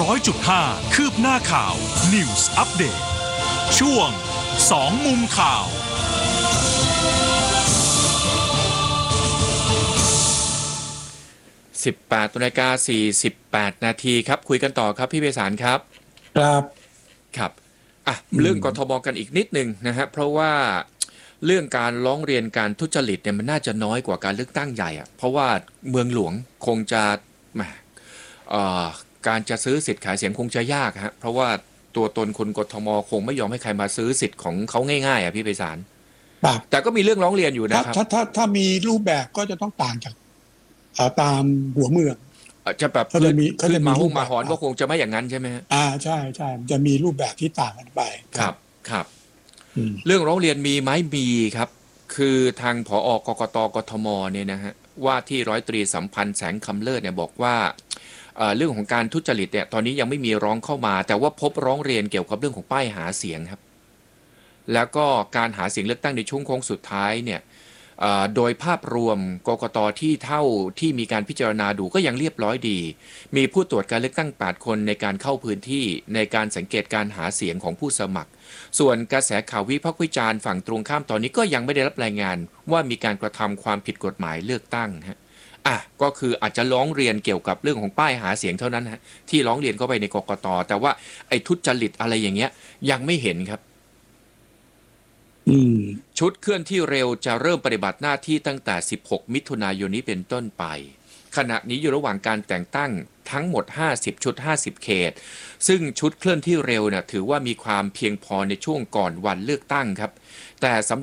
100.5 คืบหน้าข่าว News Update ช่วง2มุมข่าว 18:48 นาทีครับคุยกันต่อครับพี่ไพศาลครับครับเรื่องกทมกันอีกนิดนึงนะฮะเพราะว่าเรื่องการร้องเรียนการทุจริตเนี่ยมันน่าจะน้อยกว่าการเลือกตั้งใหญ่อะเพราะว่าเมืองหลวงคงจะการจะซื้อสิทธิ์ขายเสียงคงจะยากฮะเพราะว่าตัวตนคนกทมคงไม่ยอมให้ใครมาซื้อสิทธิ์ของเขาง่ายๆพี่ไพศาลแต่ก็มีเรื่องร้องเรียนอยู่นะครับถ้ามีรูปแบบก็จะต้องต่างจากตามหัวเมืองจะแบบเขาจะมีรูปมาหอนก็คงจะไม่อย่างนั้นใช่ไหมฮะใช่จะมีรูปแบบที่ต่างกันไปครับเรื่องร้องเรียนมีไหมมีครับคือทางผอ.กกต.กทมเนี่ยนะฮะว่าที่ร้อยตรีสัมพันธ์แสงคำเลิศเนี่ยบอกว่าเรื่องของการทุจริตเนี่ยตอนนี้ยังไม่มีร้องเข้ามาแต่ว่าพบร้องเรียนเกี่ยวกับเรื่องของป้ายหาเสียงครับแล้วก็การหาเสียงเลือกตั้งในช่วงโค้งสุดท้ายเนี่ยโดยภาพรวมกกต.ที่มีการพิจารณาดูก็ยังเรียบร้อยดีมีผู้ตรวจการเลือกตั้ง8คนในการเข้าพื้นที่ในการสังเกตการหาเสียงของผู้สมัครส่วนกระแสข่าววิพากษ์วิจารณ์ฝั่งตรงข้ามตอนนี้ก็ยังไม่ได้รับรายงานว่ามีการกระทำความผิดกฎหมายเลือกตั้งฮะก็คืออาจจะร้องเรียนเกี่ยวกับเรื่องของป้ายหาเสียงเท่านั้นฮะที่ร้องเรียนเข้าไปในกกต.แต่ว่าไอ้ทุจริตอะไรอย่างเงี้ยยังไม่เห็นครับชุดเคลื่อนที่เร็วจะเริ่มปฏิบัติหน้าที่ตั้งแต่16มิถุนายนนี้เป็นต้นไปขณะนี้อยู่ระหว่างการแต่งตั้งทั้งหมด50ชุด50เขตซึ่งชุดเคลื่อนที่เร็วเนี่ยถือว่ามีความเพียงพอในช่วงก่อนวันเลือกตั้งครับแต่สำ